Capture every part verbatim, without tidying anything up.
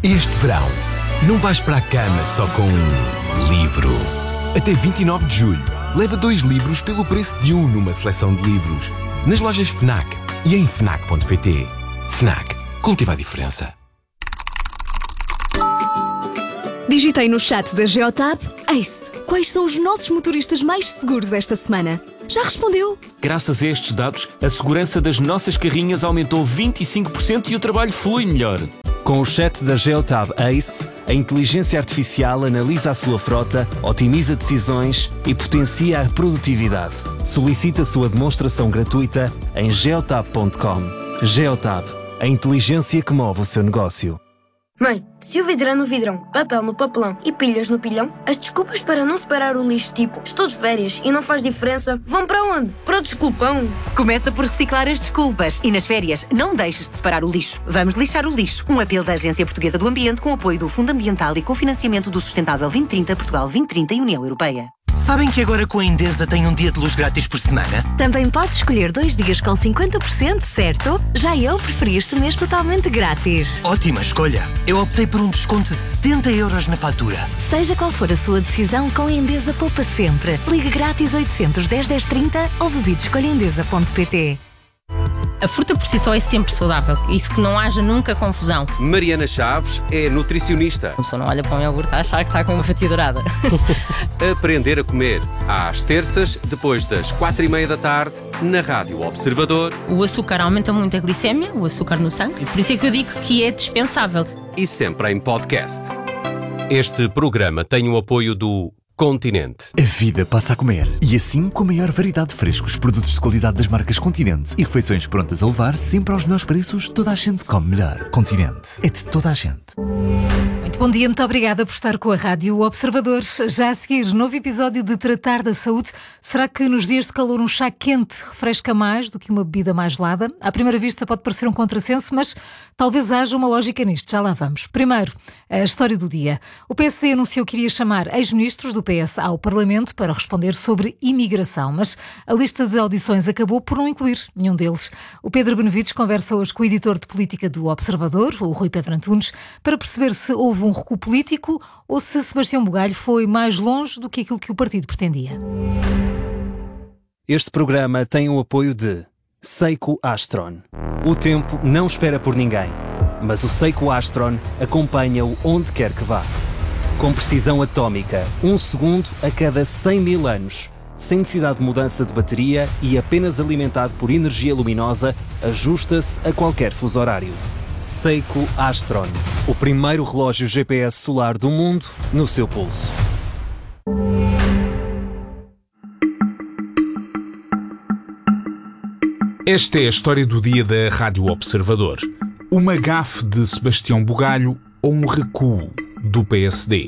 Este verão, não vais para a cama só com um livro. Até vinte e nove de julho, leva dois livros pelo preço de um numa seleção de livros. Nas lojas FNAC e em fnac ponto pt. FNAC. Cultiva a diferença. Digitei no chat da Geotab: Ace, quais são os nossos motoristas mais seguros esta semana? Já respondeu? Graças a estes dados, a segurança das nossas carrinhas aumentou vinte e cinco por cento e o trabalho flui melhor. Com o chat da Geotab Ace, a inteligência artificial analisa a sua frota, otimiza decisões e potencia a produtividade. Solicite a sua demonstração gratuita em geotab ponto com. Geotab, a inteligência que move o seu negócio. Mãe, se o vidro é no vidrão, papel no papelão e pilhas no pilhão, as desculpas para não separar o lixo, tipo estou de férias e não faz diferença, vão para onde? Para o desculpão. Começa por reciclar as desculpas e nas férias não deixes de separar o lixo. Vamos lixar o lixo. Um apelo da Agência Portuguesa do Ambiente com apoio do Fundo Ambiental e cofinanciamento do Sustentável vinte trinta, Portugal vinte trinta e União Europeia. Sabem que agora com a Endesa tem um dia de luz grátis por semana? Também podes escolher dois dias com cinquenta por cento, certo? Já eu preferi este mês totalmente grátis. Ótima escolha! Eu optei por um desconto de setenta euros na fatura. Seja qual for a sua decisão, com a Endesa poupa sempre. Ligue grátis oitocentos, dez, dez, trinta ou visite escolha endesa ponto pt. A fruta por si só é sempre saudável, isso que não haja nunca confusão. Mariana Chaves é nutricionista. A pessoa não olha para um iogurte a achar que está com uma fatia dourada. Aprender a comer, às terças, depois das quatro e meia da tarde, na Rádio Observador. O açúcar aumenta muito a glicémia, o açúcar no sangue, por isso é que eu digo que é dispensável. E sempre em podcast. Este programa tem o apoio do Continente. A vida passa a comer. E assim, com a maior variedade de frescos, produtos de qualidade das marcas Continente e refeições prontas a levar, sempre aos melhores preços, toda a gente come melhor. Continente. É de toda a gente. Muito bom dia, muito obrigada por estar com a Rádio Observador. Já a seguir, novo episódio de Tratar da Saúde. Será que nos dias de calor um chá quente refresca mais do que uma bebida mais gelada? À primeira vista pode parecer um contrassenso, mas talvez haja uma lógica nisto. Já lá vamos. Primeiro, a história do dia. O P S D anunciou que iria chamar ex-ministros do P S ao Parlamento para responder sobre imigração, mas a lista de audições acabou por não incluir nenhum deles. O Pedro Benevides conversa hoje com o editor de política do Observador, o Rui Pedro Antunes, para perceber se houve um recuo político ou se Sebastião Bugalho foi mais longe do que aquilo que o partido pretendia. Este programa tem o apoio de Seiko Astron. O tempo não espera por ninguém, mas o Seiko Astron acompanha-o onde quer que vá. Com precisão atómica, um segundo a cada cem mil anos, sem necessidade de mudança de bateria e apenas alimentado por energia luminosa, ajusta-se a qualquer fuso horário. Seiko Astron, o primeiro relógio G P S solar do mundo no seu pulso. Esta é a história do dia da Rádio Observador. Uma gafe de Sebastião Bugalho ou um recuo do P S D?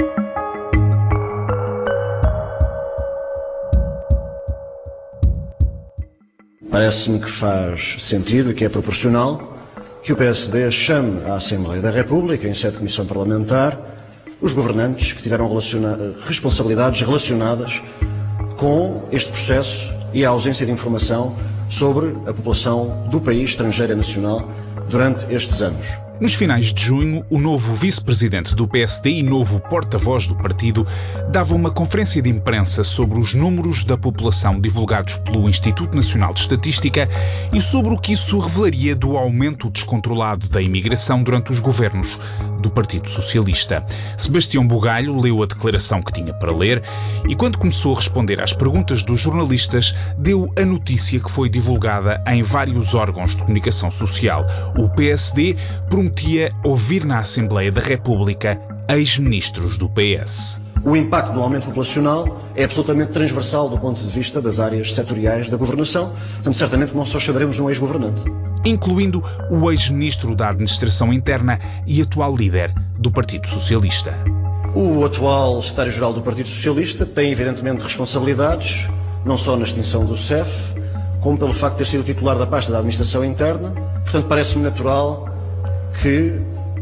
Parece-me que faz sentido e que é proporcional que o P S D chame à Assembleia da República, em sede de comissão parlamentar, os governantes que tiveram relaciona- responsabilidades relacionadas com este processo e a ausência de informação sobre a população do país estrangeira nacional durante estes anos. Nos finais de junho, o novo vice-presidente do P S D e novo porta-voz do partido dava uma conferência de imprensa sobre os números da população divulgados pelo Instituto Nacional de Estatística e sobre o que isso revelaria do aumento descontrolado da imigração durante os governos do Partido Socialista. Sebastião Bugalho leu a declaração que tinha para ler e, quando começou a responder às perguntas dos jornalistas, deu a notícia que foi divulgada em vários órgãos de comunicação social. O P S D prometia ouvir na Assembleia da República ex-ministros do P S. O impacto do aumento populacional é absolutamente transversal do ponto de vista das áreas setoriais da governação, portanto, certamente não só chamaremos um ex-governante. Incluindo o ex-ministro da Administração Interna e atual líder do Partido Socialista. O atual secretário-geral do Partido Socialista tem, evidentemente, responsabilidades, não só na extinção do C E F, como pelo facto de ter sido titular da pasta da Administração Interna. Portanto, parece-me natural que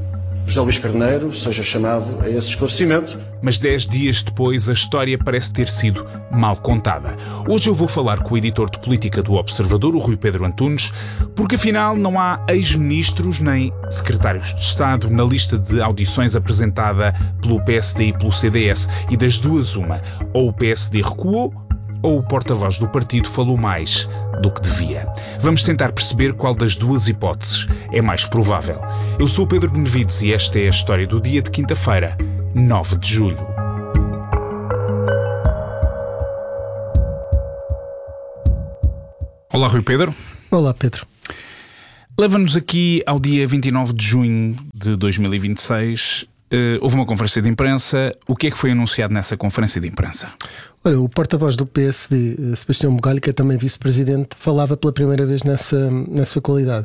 José Luís Carneiro seja chamado a esse esclarecimento. Mas dez dias depois a história parece ter sido mal contada. Hoje eu vou falar com o editor de política do Observador, o Rui Pedro Antunes, porque afinal não há ex-ministros nem secretários de Estado na lista de audições apresentada pelo P S D e pelo C D S. E das duas uma, ou o P S D recuou, ou o porta-voz do partido falou mais do que devia. Vamos tentar perceber qual das duas hipóteses é mais provável. Eu sou o Pedro Benevides e esta é a história do dia de quinta-feira, nove de julho. Olá, Rui Pedro. Olá, Pedro. Leva-nos aqui ao dia vinte e nove de junho de dois mil e vinte e seis. Uh, houve uma conferência de imprensa. O que é que foi anunciado nessa conferência de imprensa? Olha, o porta-voz do P S D, Sebastião Bugalho, que é também vice-presidente, falava pela primeira vez nessa, nessa qualidade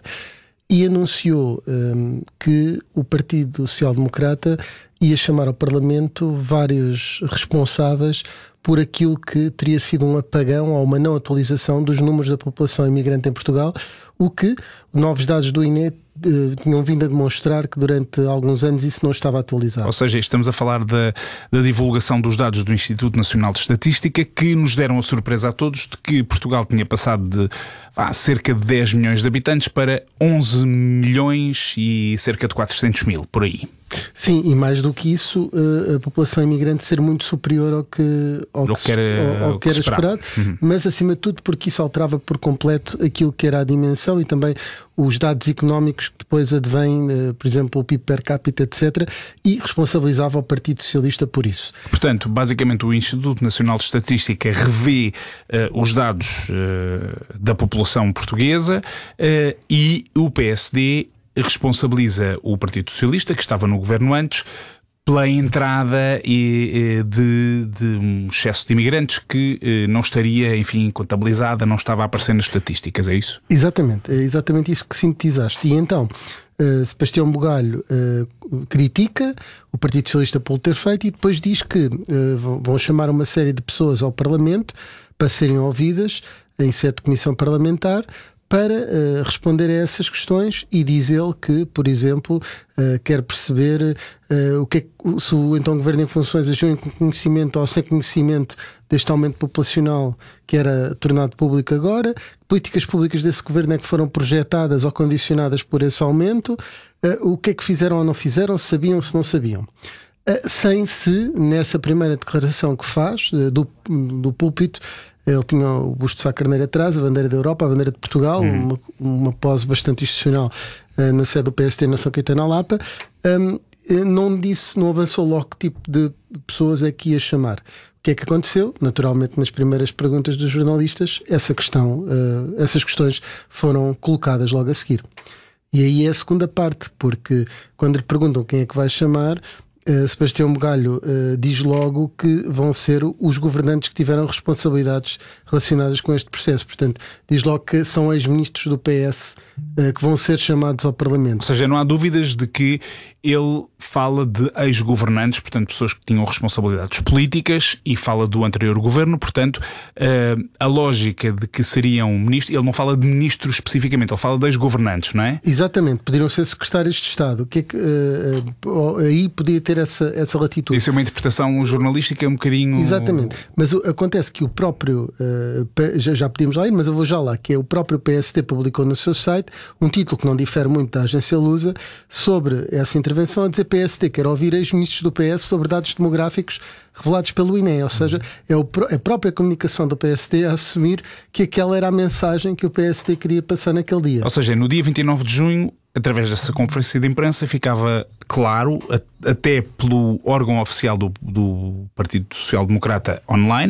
e anunciou um, que o Partido Social Democrata ia chamar ao Parlamento vários responsáveis por aquilo que teria sido um apagão ou uma não atualização dos números da população imigrante em Portugal, o que novos dados do I N E eh, tinham vindo a demonstrar que durante alguns anos isso não estava atualizado. Ou seja, estamos a falar da, da divulgação dos dados do Instituto Nacional de Estatística, que nos deram a surpresa a todos de que Portugal tinha passado de ah, cerca de dez milhões de habitantes para onze milhões e cerca de quatrocentos mil, por aí. Sim, e mais do que isso, a população imigrante ser muito superior ao que, ao que, que era, ao, ao que era esperado, uhum. Mas acima de tudo porque isso alterava por completo aquilo que era a dimensão e também os dados económicos que depois advêm, por exemplo, o P I B per capita, etcétera, e responsabilizava o Partido Socialista por isso. Portanto, basicamente o Instituto Nacional de Estatística revê uh, os dados uh, da população portuguesa uh, e o P S D responsabiliza o Partido Socialista, que estava no governo antes, pela entrada de, de um excesso de imigrantes que não estaria, enfim, contabilizada, não estava a aparecer nas estatísticas, é isso? Exatamente, é exatamente isso que sintetizaste. E então, uh, Sebastião Bugalho uh, critica o Partido Socialista por ter feito e depois diz que uh, vão chamar uma série de pessoas ao Parlamento para serem ouvidas em sede de comissão parlamentar para uh, responder a essas questões e diz ele que, por exemplo, uh, quer perceber uh, o que é que, se o então Governo em funções agiu em conhecimento ou sem conhecimento deste aumento populacional que era tornado público agora, políticas públicas desse Governo é que foram projetadas ou condicionadas por esse aumento, uh, o que é que fizeram ou não fizeram, se sabiam ou se não sabiam. Uh, sem se, nessa primeira declaração que faz, uh, do, do púlpito, ele tinha o busto de Sá Carneiro atrás, a bandeira da Europa, a bandeira de Portugal, hum. uma, uma pose bastante institucional uh, na sede do P S D na São Caetano à Lapa. Um, não disse, não avançou logo que tipo de pessoas é que ia chamar. O que é que aconteceu? Naturalmente, nas primeiras perguntas dos jornalistas, essa questão, uh, essas questões foram colocadas logo a seguir. E aí é a segunda parte, porque quando lhe perguntam quem é que vai chamar, Uh, Sebastião Bugalho uh, diz logo que vão ser os governantes que tiveram responsabilidades relacionadas com este processo. Portanto, diz logo que são ex-ministros do P S uh, que vão ser chamados ao Parlamento. Ou seja, não há dúvidas de que ele fala de ex-governantes, portanto, pessoas que tinham responsabilidades políticas, e fala do anterior governo. Portanto, uh, a lógica de que seriam ministros, ele não fala de ministros especificamente, ele fala de ex-governantes, não é? Exatamente, poderiam ser secretários de Estado. O que é que, uh, uh, aí podia ter essa, essa latitude. Isso é uma interpretação jornalística um bocadinho... Exatamente, mas o, acontece que o próprio, uh, já, já podíamos lá ir, mas eu vou já lá, que é o próprio P S D publicou no seu site um título que não difere muito da agência Lusa sobre essa intervenção, a dizer P S D quer ouvir ex-ministros do P S sobre dados demográficos revelados pelo I N E, ou seja, é o, a própria comunicação do P S D a assumir que aquela era a mensagem que o P S D queria passar naquele dia. Ou seja, no dia vinte e nove de junho, através dessa conferência de imprensa, ficava claro, até pelo órgão oficial do, do Partido Social Democrata online,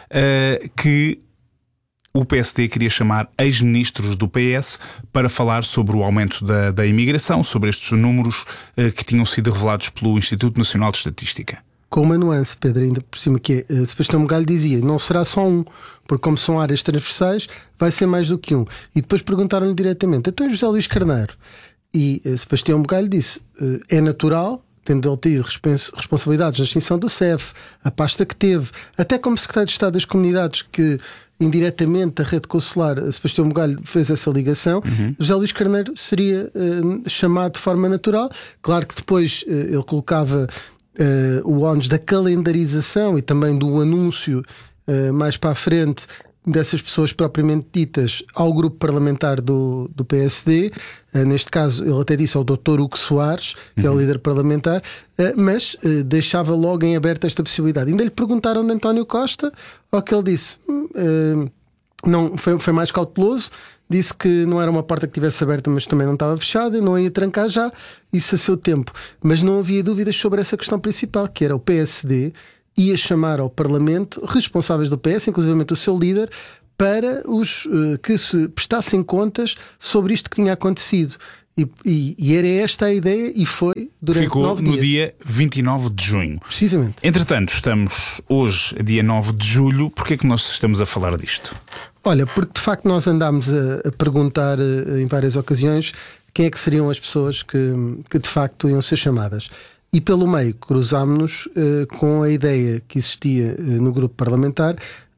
uh, que o P S D queria chamar ex-ministros do P S para falar sobre o aumento da, da imigração, sobre estes números uh, que tinham sido revelados pelo Instituto Nacional de Estatística. Com uma nuance, Pedro, ainda por cima, que é, Sebastião Bugalho dizia, não será só um, porque como são áreas transversais, vai ser mais do que um. E depois perguntaram-lhe diretamente, então José Luís Carneiro? E uh, Sebastião Bugalho disse, uh, é natural, tendo ele tido respons- responsabilidades na extinção do C E F, a pasta que teve, até como secretário de Estado das Comunidades, que indiretamente a rede consular, Sebastião Bugalho fez essa ligação, uhum. José Luís Carneiro seria uh, chamado de forma natural. Claro que depois uh, ele colocava uh, o ónus da calendarização e também do anúncio uh, mais para a frente dessas pessoas propriamente ditas ao grupo parlamentar do, do P S D. Uh, neste caso, ele até disse ao doutor Hugo Soares, que uhum. é o líder parlamentar, uh, mas uh, deixava logo em aberto esta possibilidade. Ainda lhe perguntaram de António Costa, ao que ele disse, uh, não, foi, foi mais cauteloso, disse que não era uma porta que estivesse aberta, mas também não estava fechada, não ia trancar já, isso a seu tempo. Mas não havia dúvidas sobre essa questão principal, que era o P S D ia chamar ao Parlamento responsáveis do P S, inclusive o seu líder, para os uh, que se prestassem contas sobre isto que tinha acontecido. E, e, e era esta a ideia e foi durante Ficou nove dias. no dia vinte e nove de junho. Precisamente. Entretanto, estamos hoje, dia nove de julho. Porquê é que nós estamos a falar disto? Olha, porque de facto nós andámos a, a perguntar uh, em várias ocasiões quem é que seriam as pessoas que, que de facto iam ser chamadas. E pelo meio cruzámos-nos uh, com a ideia que existia uh, no grupo parlamentar